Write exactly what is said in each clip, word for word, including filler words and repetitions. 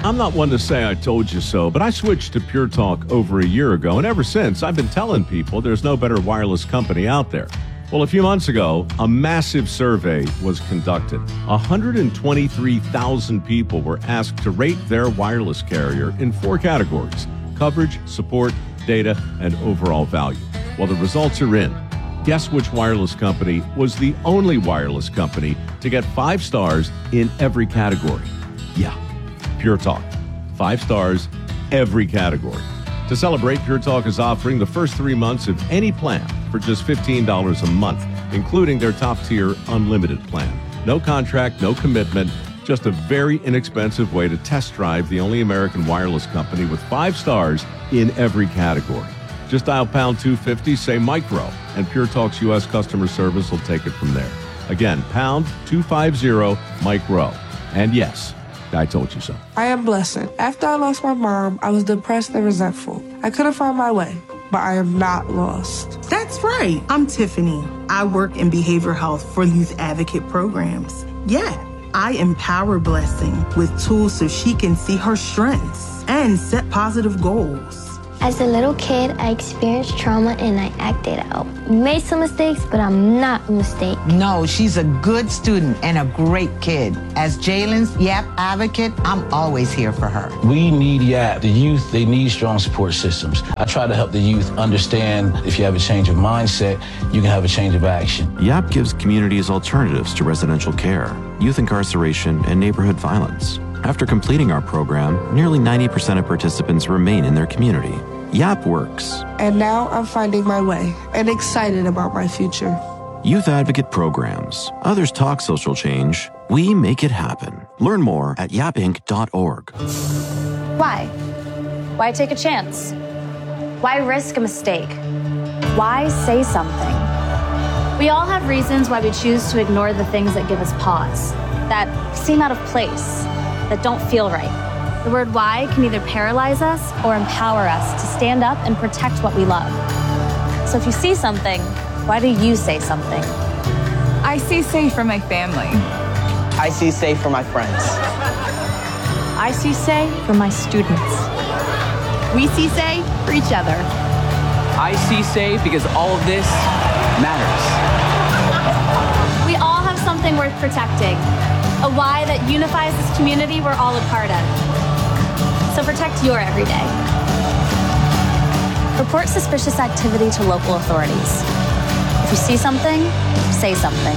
I'm not one to say I told you so, but I switched to Pure Talk over a year ago, and ever since, I've been telling people there's no better wireless company out there. Well, a few months ago, a massive survey was conducted. one hundred twenty-three thousand people were asked to rate their wireless carrier in four categories: coverage, support, data, and overall value. Well, the results are in. Guess which wireless company was the only wireless company to get five stars in every category? Yeah, Pure Talk. Five stars, every category. To celebrate, Pure Talk is offering the first three months of any plan for just fifteen dollars a month, including their top-tier unlimited plan. No contract, no commitment, just a very inexpensive way to test drive the only American wireless company with five stars in every category. Just dial pound two fifty, say micro, and Pure Talk's U S customer service will take it from there. Again, pound two fifty, micro. And yes, I told you so. I am Blessing. After I lost my mom, I was depressed and resentful. I couldn't find my way, but I am not lost. That's right. I'm Tiffany. I work in behavioral health for youth advocate programs. Yeah, I empower Blessing with tools so she can see her strengths and set positive goals. As a little kid, I experienced trauma and I acted out. Made some mistakes, but I'm not a mistake. No, she's a good student and a great kid. As Jalen's YAP advocate, I'm always here for her. We need YAP. The youth, they need strong support systems. I try to help the youth understand if you have a change of mindset, you can have a change of action. YAP gives communities alternatives to residential care, youth incarceration, and neighborhood violence. After completing our program, nearly ninety percent of participants remain in their community. YAP works. And now I'm finding my way and excited about my future. Youth Advocate Programs. Others talk social change. We make it happen. Learn more at yap inc dot org. Why? Why take a chance? Why risk a mistake? Why say something? We all have reasons why we choose to ignore the things that give us pause, that seem out of place, that don't feel right. The word why can either paralyze us or empower us to stand up and protect what we love. So if you see something, why do you say something? I see safe for my family. I see safe for my friends. I see say for my students. We see say for each other. I see say because all of this matters. We all have something worth protecting, a why that unifies this community we're all a part of. So protect your everyday. Report suspicious activity to local authorities. If you see something, say something.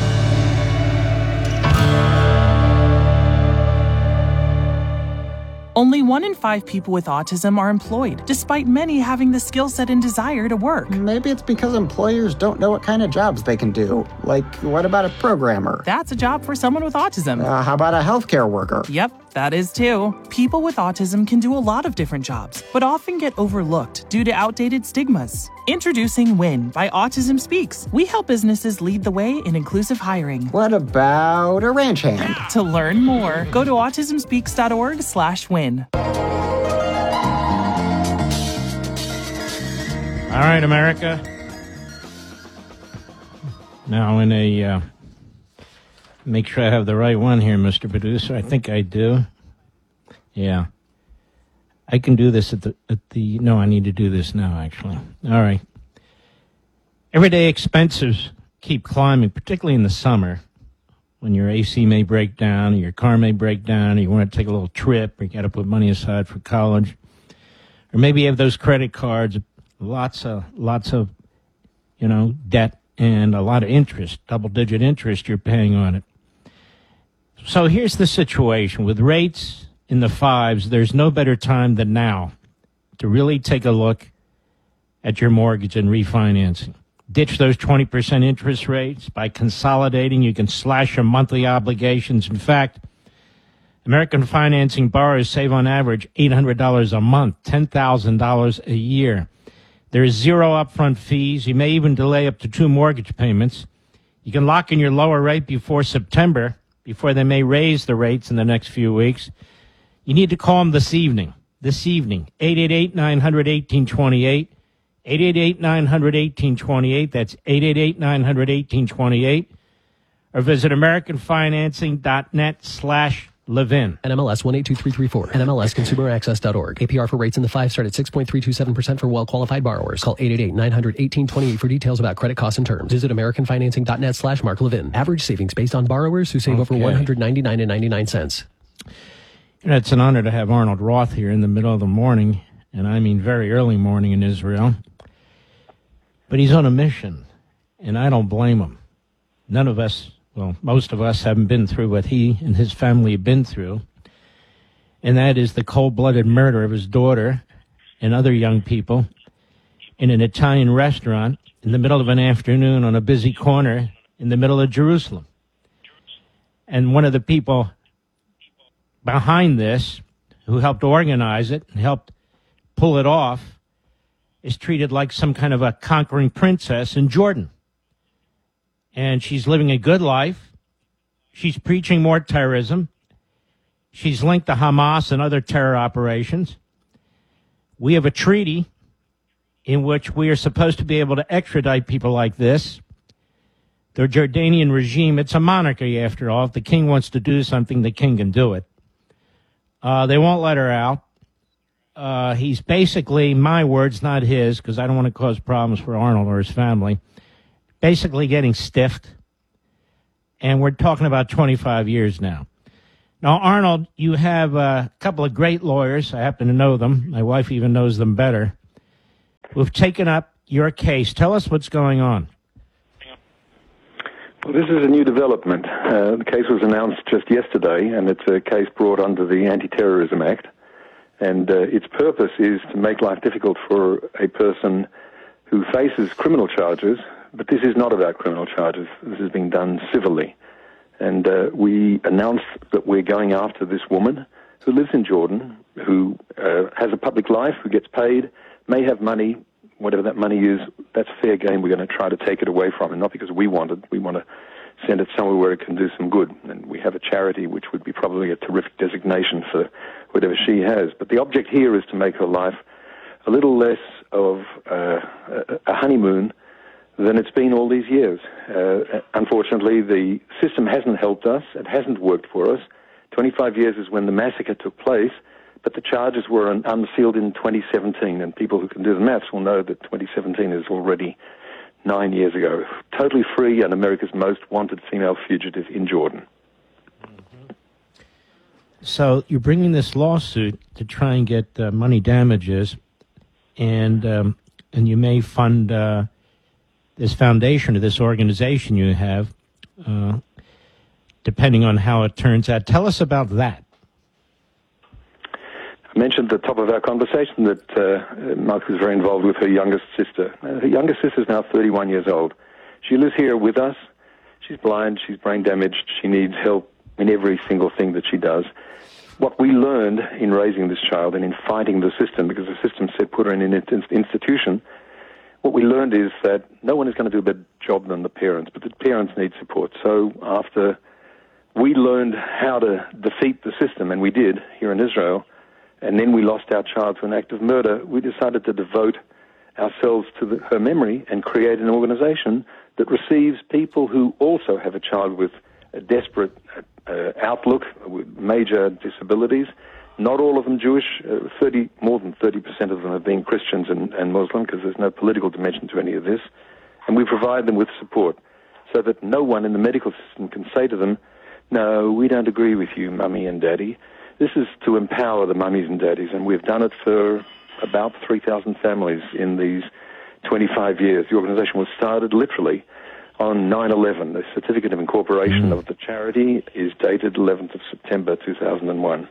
Only one in five people with autism are employed, despite many having the skill set and desire to work. Maybe it's because employers don't know what kind of jobs they can do. Like, what about a programmer? That's a job for someone with autism. Uh, how about a healthcare worker? Yep, that is too. People with autism can do a lot of different jobs, but often get overlooked due to outdated stigmas. Introducing WIN by Autism Speaks. We help businesses lead the way in inclusive hiring. What about a ranch hand? To learn more, go to autism speaks dot org slash win. All right, America. Now in a, uh, make sure I have the right one here, Mister Producer. I think I do. Yeah. I can do this at the, at the, no, I need to do this now, actually. All right. Everyday expenses keep climbing, particularly in the summer, when your A C may break down, or your car may break down, or you want to take a little trip, or you got to put money aside for college. Or maybe you have those credit cards, lots of, lots of, you know, debt and a lot of interest, double-digit interest you're paying on it. So here's the situation. With rates in the fives, there's no better time than now to really take a look at your mortgage and refinancing. Ditch those twenty percent interest rates. By consolidating, you can slash your monthly obligations. In fact, American Financing borrowers save on average eight hundred dollars a month, ten thousand dollars a year. There is zero upfront fees. You may even delay up to two mortgage payments. You can lock in your lower rate before September, before they may raise the rates in the next few weeks. You need to call them this evening, this evening, eight eight eight, nine hundred, eighteen twenty-eight, eight eight eight, nine hundred, eighteen twenty-eight. That's eight eight eight, nine hundred, eighteen twenty-eight. Or visit americanfinancing.net slash Levin. N M L S one eight two three three four. N M L S consumer access dot org. A P R for rates in the five start at six point three two seven percent for well-qualified borrowers. Call eight eight eight, nine hundred, eighteen twenty-eight for details about credit costs and terms. Visit americanfinancing.net slash Mark Levin. Average savings based on borrowers who save okay. over one hundred ninety-nine dollars and ninety-nine cents. You know, it's an honor to have Arnold Roth here in the middle of the morning, and I mean very early morning in Israel. But he's on a mission, and I don't blame him. None of us, well, most of us haven't been through what he and his family have been through, and that is the cold-blooded murder of his daughter and other young people in an Italian restaurant in the middle of an afternoon on a busy corner in the middle of Jerusalem. And one of the people behind this, who helped organize it and helped pull it off, is treated like some kind of a conquering princess in Jordan. And she's living a good life. She's preaching more terrorism. She's linked to Hamas and other terror operations. We have a treaty in which we are supposed to be able to extradite people like this. The Jordanian regime, it's a monarchy after all. If the king wants to do something, the king can do it. Uh, they won't let her out. Uh, he's basically, my words, not his, because I don't want to cause problems for Arnold or his family, basically getting stiffed. And we're talking about twenty-five years now. Now, Arnold, you have a couple of great lawyers. I happen to know them. My wife even knows them better, who've taken up your case. Tell us what's going on. Well, this is a new development. Uh, the case was announced just yesterday, and it's a case brought under the Anti-Terrorism Act. And uh, its purpose is to make life difficult for a person who faces criminal charges, but this is not about criminal charges. This is being done civilly. And uh, we announced that we're going after this woman who lives in Jordan, who uh, has a public life, who gets paid, may have money. Whatever that money is, that's fair game. We're going to try to take it away from her, not because we want it. We want to send it somewhere where it can do some good. And we have a charity, which would be probably a terrific designation for whatever she has. But the object here is to make her life a little less of uh, a honeymoon than it's been all these years. Uh, unfortunately, the system hasn't helped us. It hasn't worked for us. twenty-five years is when the massacre took place, but the charges were unsealed in twenty seventeen, and people who can do the maths will know that twenty seventeen is already nine years ago. Totally free and America's most wanted female fugitive in Jordan. Mm-hmm. So you're bringing this lawsuit to try and get uh, money damages, and um, and you may fund uh, this foundation or this organization you have, uh, depending on how it turns out. Tell us about that. I mentioned at the top of our conversation that uh, Mark was very involved with her youngest sister. Uh, her youngest sister is now thirty-one years old. She lives here with us. She's blind, she's brain damaged, she needs help in every single thing that she does. What we learned in raising this child and in fighting the system, because the system said put her in an institution, what we learned is that no one is going to do a better job than the parents, but the parents need support. So after we learned how to defeat the system, and we did here in Israel, and then we lost our child to an act of murder, we decided to devote ourselves to the, her memory and create an organization that receives people who also have a child with a desperate uh, outlook, with major disabilities. Not all of them Jewish. Uh, thirty, more than thirty percent of them have been Christians and, and Muslim, because there's no political dimension to any of this. And we provide them with support so that no one in the medical system can say to them, no, we don't agree with you, mummy and daddy. This is to empower the mummies and daddies, and we've done it for about three thousand families in these twenty-five years. The organization was started literally on nine eleven. The certificate of incorporation mm. of the charity is dated eleventh of September two thousand one.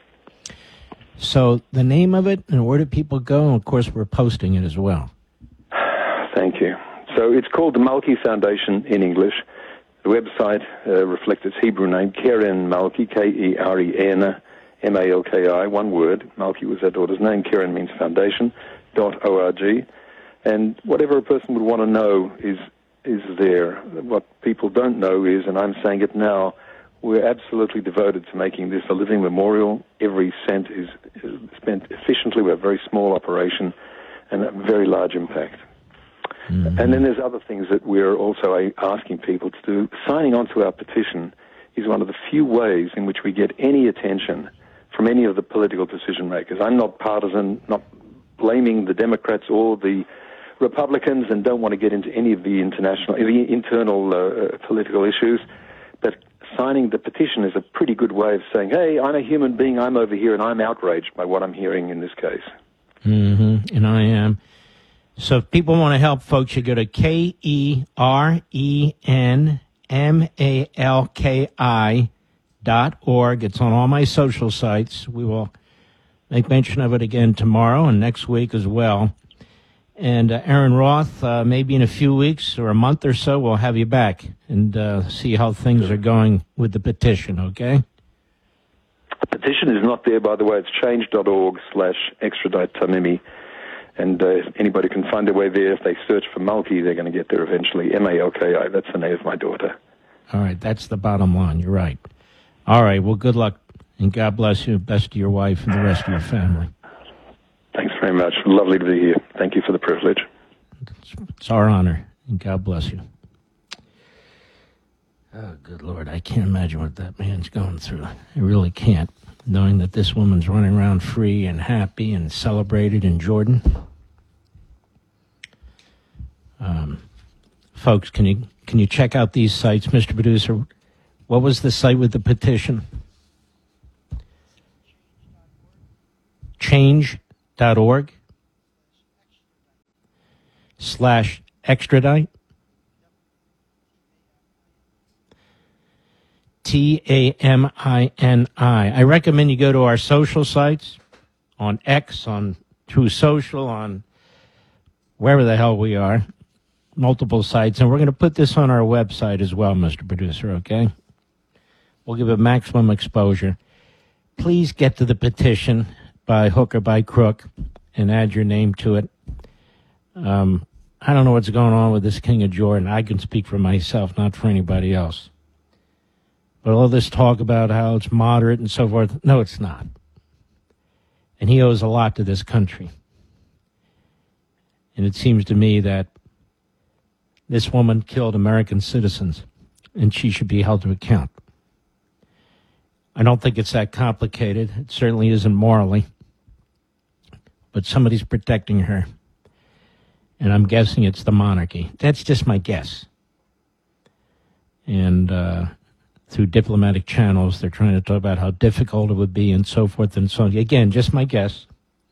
So the name of it, and where do people go? And of course, we're posting it as well. Thank you. So it's called the Malki Foundation in English. The website uh, reflects its Hebrew name, Keren Malki, K E R E N M A L K I, one word. Malki was our daughter's name. Keren means foundation, dot O R G. And whatever a person would want to know is is there. What people don't know is, and I'm saying it now, we're absolutely devoted to making this a living memorial. Every cent is, is spent efficiently. We're a very small operation and a very large impact. Mm-hmm. And then there's other things that we're also asking people to do. Signing on to our petition is one of the few ways in which we get any attention from any of the political decision makers. I'm not partisan, not blaming the Democrats or the Republicans, and don't want to get into any of the international, the internal uh, political issues. But signing the petition is a pretty good way of saying, hey, I'm a human being, I'm over here, and I'm outraged by what I'm hearing in this case. Mm-hmm, and I am. So if people want to help, folks, you go to K E R E N M A L K I dot org. It's on all my social sites. We will make mention of it again tomorrow and next week as well. And uh, Aaron Roth, uh, maybe in a few weeks or a month or so, we'll have you back and uh, see how things are going with the petition, okay? The petition is not there, by the way. It's change.org slash extradite Tamimi. And uh, anybody can find their way there. If they search for Malki, they're going to get there eventually. M A L K I, that's the name of my daughter. All right, that's the bottom line. You're right. All right, well, good luck, and God bless you. Best to your wife and the rest of your family. Thanks very much. Lovely to be here. Thank you for the privilege. It's our honor, and God bless you. Oh, good Lord, I can't imagine what that man's going through. I really can't, knowing that this woman's running around free and happy and celebrated in Jordan. Um, folks, can you can you check out these sites, Mister Producer? What was the site with the petition? Change.org slash extradite. T A M I N I. I recommend you go to our social sites on X, on True Social, on wherever the hell we are, multiple sites, and we're going to put this on our website as well, Mister Producer, okay? We'll give it maximum exposure. Please get to the petition by hook or by crook and add your name to it. Um, I don't know what's going on with this King of Jordan. I can speak for myself, not for anybody else. But all this talk about how it's moderate and so forth, no, it's not. And he owes a lot to this country. And it seems to me that this woman killed American citizens, and she should be held to account. I don't think it's that complicated. It certainly isn't morally. But somebody's protecting her. And I'm guessing it's the monarchy. That's just my guess. And uh, through diplomatic channels, they're trying to talk about how difficult it would be and so forth and so on. Again, just my guess.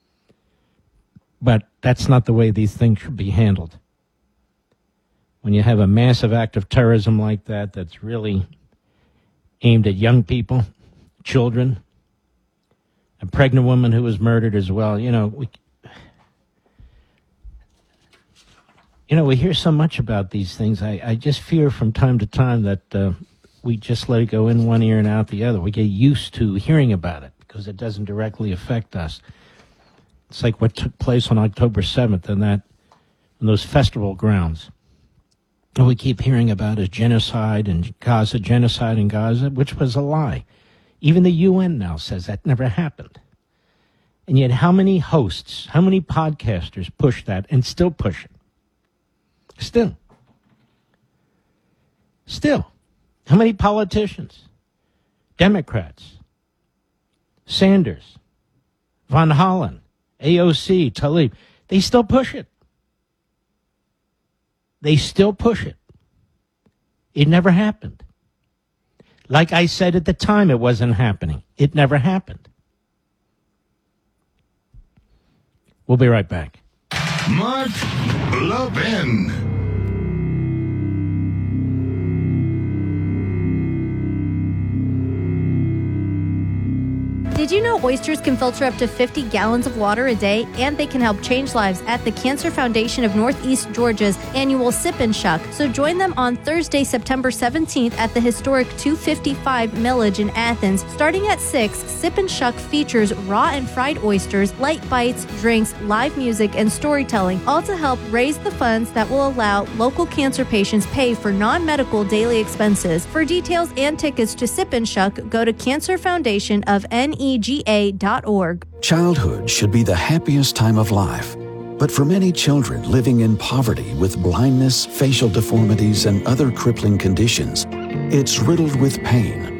But that's not the way these things should be handled. When you have a massive act of terrorism like that, that's really aimed at young people, children, a pregnant woman who was murdered as well. You know, we, you know, we hear so much about these things. I, I just fear from time to time that uh, we just let it go in one ear and out the other. We get used to hearing about it because it doesn't directly affect us. It's like what took place on October seventh in that, in those festival grounds. All we keep hearing about is genocide in Gaza, genocide in Gaza, which was a lie. Even the U N now says that never happened. And yet how many hosts, how many podcasters push that and still push it? Still. Still. How many politicians? Democrats. Sanders. Von Hollen. A O C. Tlaib. They still push it. They still push it. It never happened. Like I said at the time, it wasn't happening. It never happened. We'll be right back. Mark Levin. Did you know oysters can filter up to fifty gallons of water a day, and they can help change lives at the Cancer Foundation of Northeast Georgia's annual Sip and Shuck? So join them on Thursday, September seventeenth at the historic two fifty-five Millage in Athens. Starting at six, Sip and Shuck features raw and fried oysters, light bites, drinks, live music, and storytelling, all to help raise the funds that will allow local cancer patients pay for non-medical daily expenses. For details and tickets to Sip and Shuck, go to Cancer Foundation of N E G A dot org. Childhood should be the happiest time of life. But for many children living in poverty with blindness, facial deformities, and other crippling conditions, it's riddled with pain.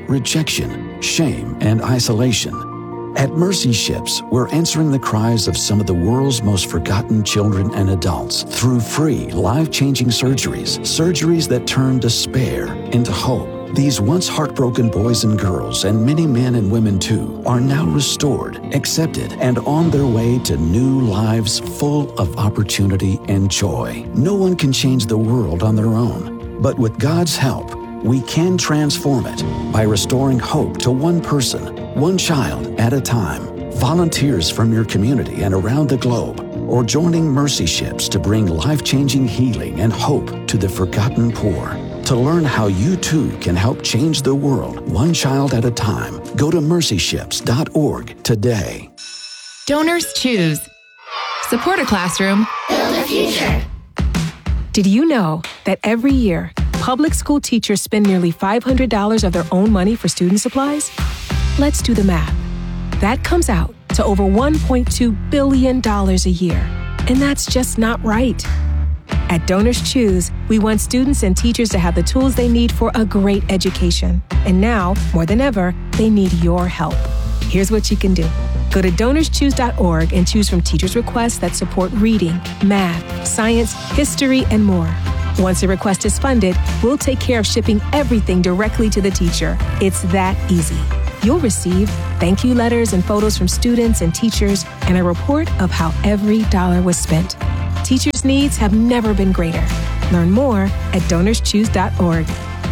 rejection, shame, and isolation. At Mercy Ships, we're answering the cries of some of the world's most forgotten children and adults through free, life-changing surgeries, surgeries that turn despair into hope. These once heartbroken boys and girls, and many men and women too, are now restored, accepted, and on their way to new lives full of opportunity and joy. No one can change the world on their own, but with God's help, we can transform it by restoring hope to one person, one child at a time. Volunteers from your community and around the globe, or joining Mercy Ships to bring life-changing healing and hope to the forgotten poor. To learn how you too can help change the world one child at a time, go to mercy ships dot org today. Donors choose. Support a classroom. Build a future. Did you know that every year, public school teachers spend nearly five hundred dollars of their own money for student supplies? Let's do the math. That comes out to over one point two billion dollars a year. And that's just not right. At Donors Choose, we want students and teachers to have the tools they need for a great education. And now, more than ever, they need your help. Here's what you can do. Go to donors choose dot org and choose from teachers' requests that support reading, math, science, history, and more. Once a request is funded, we'll take care of shipping everything directly to the teacher. It's that easy. You'll receive thank you letters and photos from students and teachers, and a report of how every dollar was spent. Teachers' needs have never been greater. Learn more at donors choose dot org.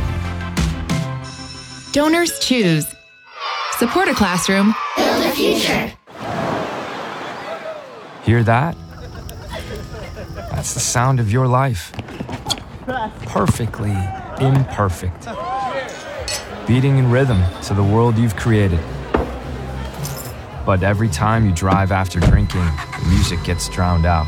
Donors Choose. Support a classroom. Build a future. Hear that? That's the sound of your life. Perfectly imperfect. Beating in rhythm to the world you've created. But every time you drive after drinking, the music gets drowned out.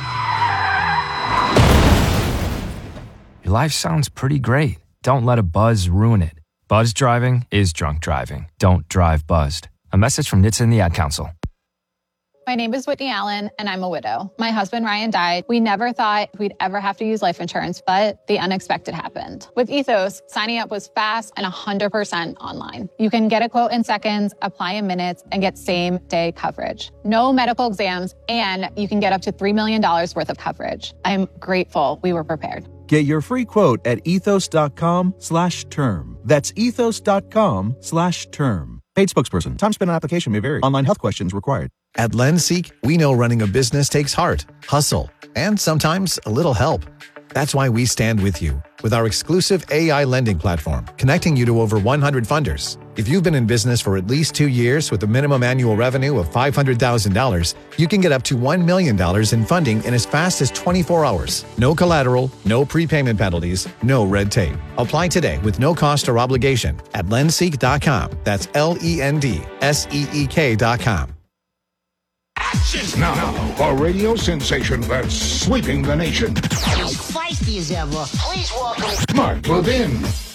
Your life sounds pretty great. Don't let a buzz ruin it. Buzz driving is drunk driving. Don't drive buzzed. A message from N H T S A and the Ad Council. My name is Whitney Allen, and I'm a widow. My husband, Ryan, died. We never thought we'd ever have to use life insurance, but the unexpected happened. With Ethos, signing up was fast and one hundred percent online. You can get a quote in seconds, apply in minutes, and get same-day coverage. No medical exams, and you can get up to three million dollars worth of coverage. I'm grateful we were prepared. Get your free quote at ethos.com slash term. That's ethos.com slash term. Paid spokesperson. Time spent on application may vary. Online health questions required. At LendSeek, we know running a business takes heart, hustle, and sometimes a little help. That's why we stand with you with our exclusive A I lending platform, connecting you to over one hundred funders. If you've been in business for at least two years with a minimum annual revenue of five hundred thousand dollars, you can get up to one million dollars in funding in as fast as twenty-four hours. No collateral, no prepayment penalties, no red tape. Apply today with no cost or obligation at lendseek dot com. That's L E N D S E E K dot com. Now, a radio sensation that's sweeping the nation. As feisty as ever, please welcome Mark Levin.